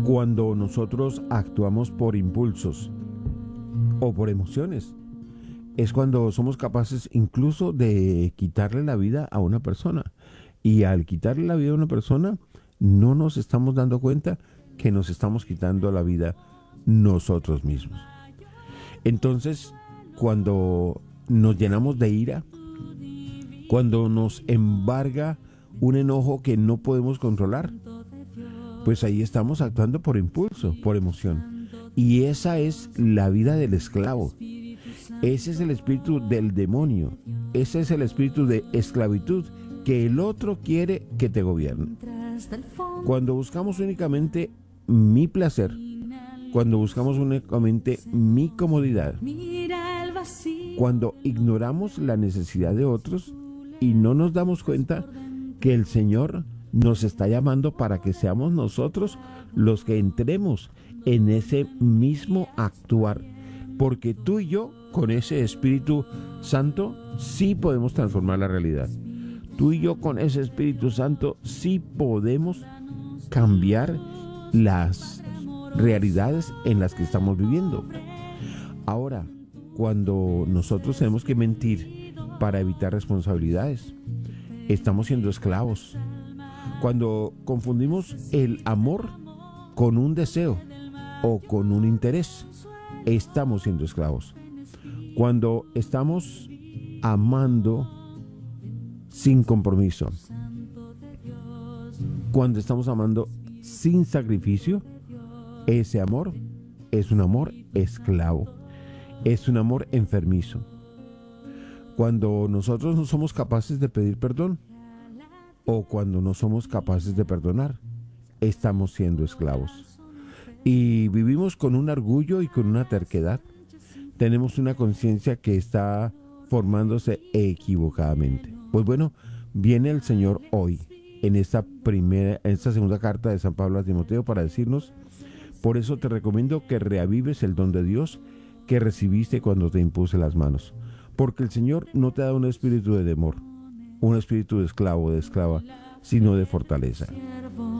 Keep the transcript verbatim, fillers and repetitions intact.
cuando nosotros actuamos por impulsos o por emociones. Es cuando somos capaces incluso de quitarle la vida a una persona. Y al quitarle la vida a una persona, no nos estamos dando cuenta que nos estamos quitando la vida nosotros mismos. Entonces, cuando nos llenamos de ira, cuando nos embarga un enojo que no podemos controlar, pues ahí estamos actuando por impulso, por emoción. Y esa es la vida del esclavo. Ese es el espíritu del demonio. Ese es el espíritu de esclavitud que el otro quiere que te gobierne. Cuando buscamos únicamente mi placer, cuando buscamos únicamente mi comodidad, cuando ignoramos la necesidad de otros y no nos damos cuenta que el Señor nos está llamando para que seamos nosotros los que entremos en ese mismo actuar, porque tú y yo con ese Espíritu Santo sí podemos transformar la realidad. Tú y yo con ese Espíritu Santo sí podemos cambiar las realidades en las que estamos viviendo. Ahora, cuando nosotros tenemos que mentir para evitar responsabilidades, estamos siendo esclavos. Cuando confundimos el amor con un deseo o con un interés, estamos siendo esclavos. Cuando estamos amando sin compromiso, cuando estamos amando sin sacrificio, ese amor es un amor esclavo, es un amor enfermizo. Cuando nosotros no somos capaces de pedir perdón o cuando no somos capaces de perdonar, estamos siendo esclavos. Y vivimos con un orgullo y con una terquedad. Tenemos una conciencia que está formándose equivocadamente. Pues bueno, viene el Señor hoy en esta primera, en esta segunda carta de San Pablo a Timoteo para decirnos: por eso te recomiendo que reavives el don de Dios que recibiste cuando te impuse las manos. Porque el Señor no te da un espíritu de temor, un espíritu de esclavo o de esclava, sino de fortaleza.